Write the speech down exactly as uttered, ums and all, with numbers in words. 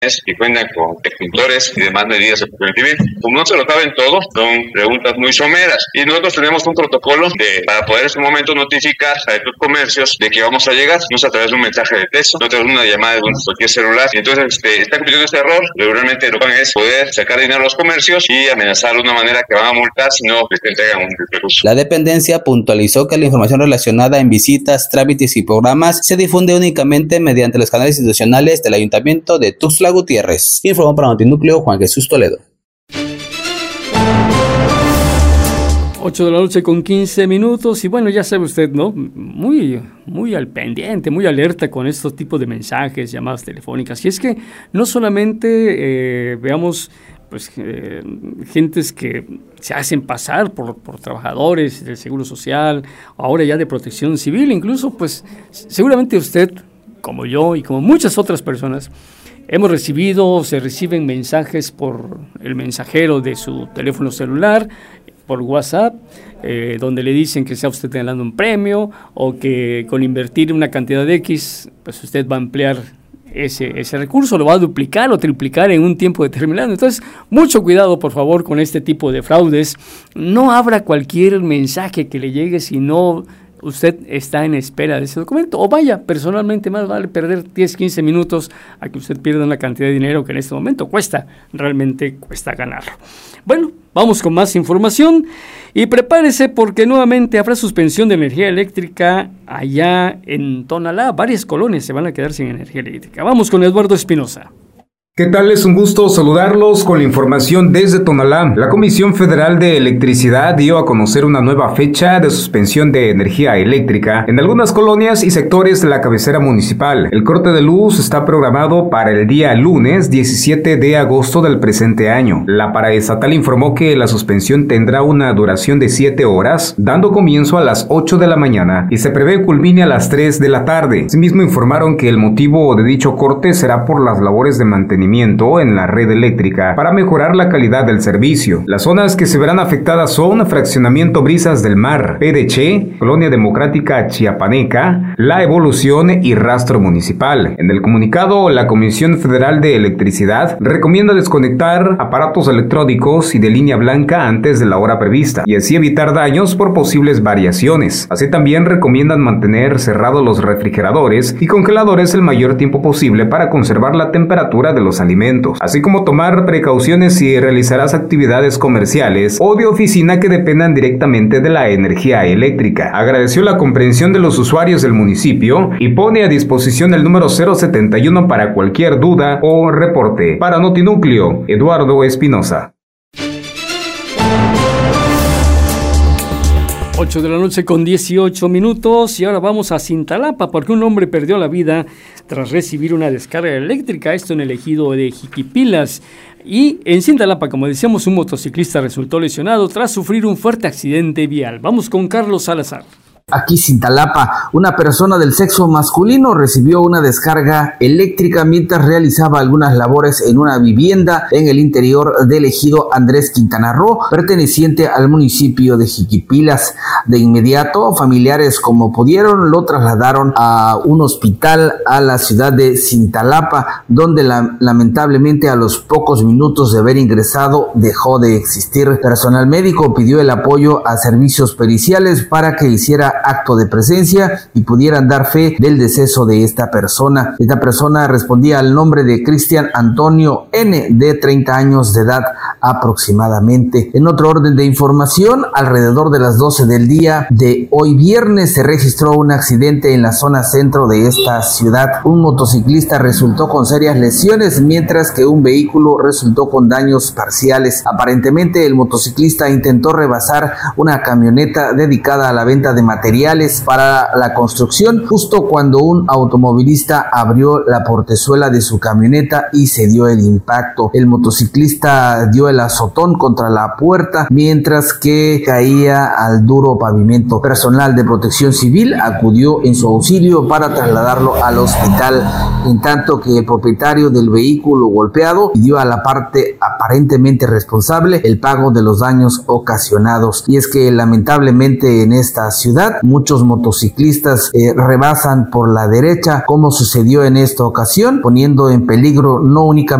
que cuentan con detectores y demás medidas de preventividad. Como no se lo saben todo, son preguntas muy someras y nosotros tenemos un protocolo de, para poder en este momento notificar a estos comercios de que vamos a llegar, no es a través de un mensaje de texto, no a través de una llamada de cualquier celular. Y entonces este, están cometiendo este error, realmente lo que van es poder sacar dinero a los comercios y amenazar de una manera que van a multar si no les entregan un recurso. La dependencia puntualizó que la información relacionada en visitas, trámites y programas se difunde únicamente mediante los canales institucionales del Ayuntamiento de Tuxtla Gutiérrez. Informó para Notinúcleo Juan Jesús Toledo. ocho de la noche con quince minutos y bueno, ya sabe usted, ¿no? Muy, muy al pendiente, muy alerta con estos tipos de mensajes, llamadas telefónicas. Y es que no solamente eh, veamos pues eh, gentes que se hacen pasar por, por trabajadores del Seguro Social, ahora ya de Protección Civil, incluso pues seguramente usted, como yo y como muchas otras personas, hemos recibido o se reciben mensajes por el mensajero de su teléfono celular, por WhatsApp, eh, donde le dicen que sea usted ganando un premio o que con invertir una cantidad de X, pues usted va a emplear ese, ese recurso, lo va a duplicar o triplicar en un tiempo determinado. Entonces, mucho cuidado, por favor, con este tipo de fraudes. No abra cualquier mensaje que le llegue si no usted está en espera de ese documento, o vaya, personalmente más vale perder diez, quince minutos a que usted pierda una cantidad de dinero que en este momento cuesta, realmente cuesta ganarlo. Bueno, vamos con más información y prepárese porque nuevamente habrá suspensión de energía eléctrica allá en Tonalá. Varias colonias se van a quedar sin energía eléctrica. Vamos con Eduardo Espinosa. ¿Qué tal? Es un gusto saludarlos con la información desde Tonalá. La Comisión Federal de Electricidad dio a conocer una nueva fecha de suspensión de energía eléctrica en algunas colonias y sectores de la cabecera municipal. El corte de luz está programado para el día lunes diecisiete de agosto del presente año. La paraestatal informó que la suspensión tendrá una duración de siete horas, dando comienzo a las ocho de la mañana y se prevé culmine a las tres de la tarde. Asimismo informaron que el motivo de dicho corte será por las labores de mantenimiento en la red eléctrica para mejorar la calidad del servicio. Las zonas que se verán afectadas son Fraccionamiento Brisas del Mar, P D Che, Colonia Democrática Chiapaneca, La Evolución y Rastro Municipal. En el comunicado, la Comisión Federal de Electricidad recomienda desconectar aparatos electrónicos y de línea blanca antes de la hora prevista y así evitar daños por posibles variaciones. Así también recomiendan mantener cerrados los refrigeradores y congeladores el mayor tiempo posible para conservar la temperatura de los alimentos, así como tomar precauciones si realizarás actividades comerciales o de oficina que dependan directamente de la energía eléctrica. Agradeció la comprensión de los usuarios del municipio y pone a disposición el número cero setenta y uno para cualquier duda o reporte. Para Notinúcleo, Eduardo Espinosa. ocho de la noche con dieciocho minutos y ahora vamos a Cintalapa porque un hombre perdió la vida tras recibir una descarga eléctrica, esto en el ejido de Jiquipilas. Y en Cintalapa, como decíamos, un motociclista resultó lesionado tras sufrir un fuerte accidente vial. Vamos con Carlos Salazar. Aquí Cintalapa, una persona del sexo masculino recibió una descarga eléctrica mientras realizaba algunas labores en una vivienda en el interior del ejido Andrés Quintana Roo, perteneciente al municipio de Jiquipilas. De inmediato, familiares como pudieron lo trasladaron a un hospital a la ciudad de Cintalapa, donde la, lamentablemente a los pocos minutos de haber ingresado dejó de existir. Personal médico pidió el apoyo a servicios periciales para que hiciera acto de presencia y pudieran dar fe del deceso de esta persona. Esta persona respondía al nombre de Cristian Antonio N, de treinta años de edad aproximadamente. En otro orden de información, alrededor de las doce del día de hoy viernes se registró un accidente en la zona centro de esta ciudad. Un motociclista resultó con serias lesiones, mientras que un vehículo resultó con daños parciales. Aparentemente, el motociclista intentó rebasar una camioneta dedicada a la venta de materiales para la construcción, justo cuando un automovilista abrió la portezuela de su camioneta y se dio el impacto. El motociclista dio el azotón contra la puerta mientras que caía al duro pavimento. Personal de Protección Civil acudió en su auxilio para trasladarlo al hospital, en tanto que el propietario del vehículo golpeado pidió a la parte aparentemente responsable el pago de los daños ocasionados. Y es que lamentablemente en esta ciudad muchos motociclistas eh, rebasan por la derecha, como sucedió en esta ocasión, poniendo en peligro no únicamente